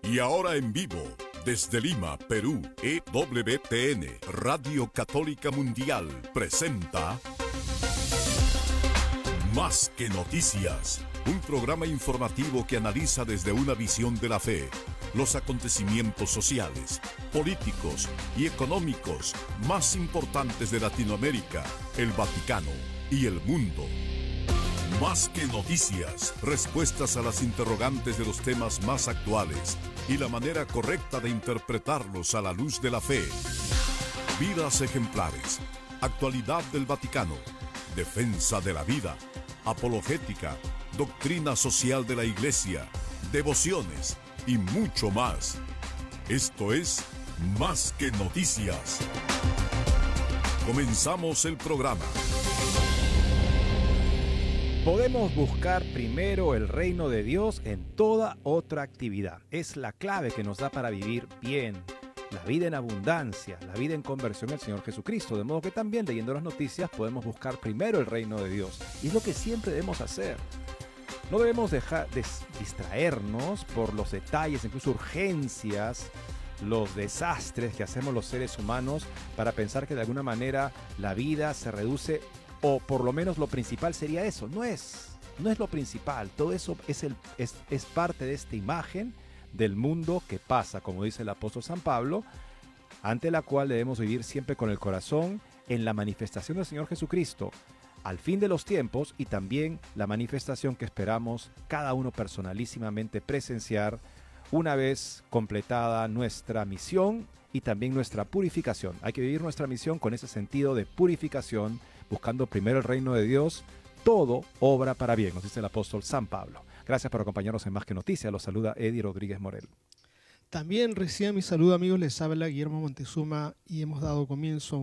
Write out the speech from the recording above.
Y ahora en vivo, desde Lima, Perú, EWTN, Radio Católica Mundial, presenta Más que Noticias, un programa informativo que analiza desde una visión de la fe los acontecimientos sociales, políticos y económicos más importantes de Latinoamérica, el Vaticano y el mundo. Más que noticias, respuestas a las interrogantes de los temas más actuales y la manera correcta de interpretarlos a la luz de la fe. Vidas ejemplares, actualidad del Vaticano, defensa de la vida, apologética, doctrina social de la Iglesia, devociones y mucho más. Esto es Más que Noticias. Comenzamos el programa. Podemos buscar primero el reino de Dios en toda otra actividad. Es la clave que nos da para vivir bien, la vida en abundancia, la vida en conversión al Señor Jesucristo. De modo que también leyendo las noticias podemos buscar primero el reino de Dios. Y es lo que siempre debemos hacer. No debemos dejar de distraernos por los detalles, incluso urgencias, los desastres que hacemos los seres humanos para pensar que de alguna manera la vida se reduce, o por lo menos lo principal sería eso. No es lo principal. Todo eso es parte de esta imagen del mundo que pasa, como dice el apóstol San Pablo, ante la cual debemos vivir siempre con el corazón en la manifestación del Señor Jesucristo al fin de los tiempos, y también la manifestación que esperamos cada uno personalísimamente presenciar una vez completada nuestra misión y también nuestra purificación. Hay que vivir nuestra misión con ese sentido de purificación, buscando primero el reino de Dios. Todo obra para bien, nos dice el apóstol San Pablo. Gracias por acompañarnos en Más que Noticias. Los saluda Eddie Rodríguez Morel. También reciban mi saludo, amigos. Les habla Guillermo Montezuma y hemos dado comienzo